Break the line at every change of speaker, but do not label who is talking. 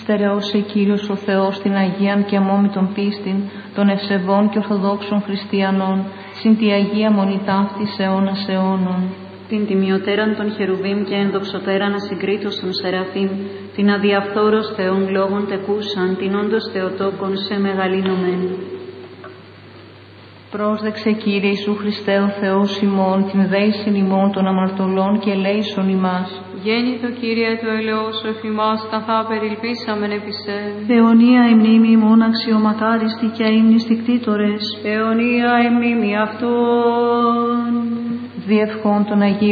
Στερεώσε Κύριος ο Θεός την Αγίαν και αμόμητον πίστην των ευσεβών και ορθοδόξων χριστιανών, συν τη Αγία Μονή ταύτης αιώνας αιώνων.
Την τιμιωτέραν των χερουβίμ και ενδοξωτέραν ασυγκρίτως των σεραφείμ, την αδιαφθόρος Θεόν λόγων τεκούσαν, την όντως Θεοτόκον σε μεγαλύνομεν.
Πρόσδεξε Κύριε Ιησού Χριστέ ο Θεός ημών, την δέησιν ημών των αμαρτωλών και ελέησον ημάς.
Γέννητο Κύριε το ελεός εφ' ημάς, καθά περιλπίσαμεν επί σε.
Αιωνία η μνήμη ημών αξιωματάριστη και αείμνηστη κτήτορες.
Αιωνία η μνήμη αυτών.
Διευχών των Αγίων